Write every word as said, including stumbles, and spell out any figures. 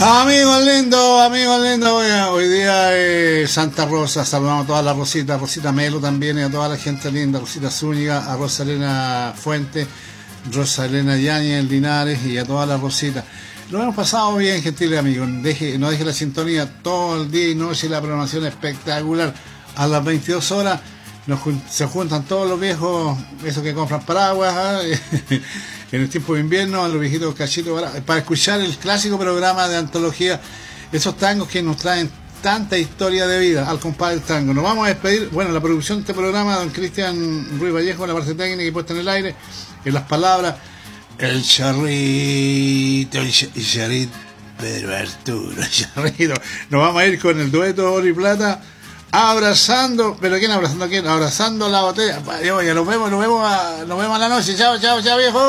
Amigos lindos, amigos lindos, hoy, hoy día es Santa Rosa, saludamos a toda la Rosita, Rosita Melo también y a toda la gente linda, Rosita Zúñiga, a Rosa Elena Fuente, Rosa Elena Yáñez, Linares y a toda la Rosita. Lo hemos pasado bien, gentiles amigos, deje, no deje la sintonía todo el día y noche, la programación espectacular. A las veintidós horas nos, se juntan todos los viejos, esos que compran paraguas, ¿eh? En el tiempo de invierno, a los viejitos cachitos, para escuchar el clásico programa de antología, esos tangos que nos traen tanta historia de vida al compadre del tango. Nos vamos a despedir, bueno, la producción de este programa, don Cristian Ruiz Vallejo, la parte técnica y puesta en el aire, en las palabras, el charrito, el charrito, Pedro Arturo, el charrito. Nos vamos a ir con el dueto Oro y Plata, abrazando, pero ¿quién abrazando a quién? Abrazando la botella. Ya nos vemos, nos vemos, a, nos vemos a la noche. Chao, chao, chao, viejo.